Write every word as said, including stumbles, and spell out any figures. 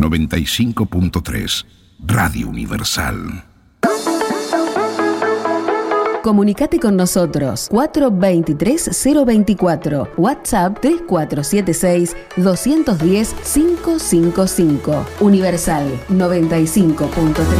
noventa y cinco punto tres, Radio Universal. Comunicate con nosotros cuatro dos tres, cero dos cuatro, WhatsApp tres cuatro siete seis, dos uno cero, cinco cinco cinco. Universal noventa y cinco punto tres.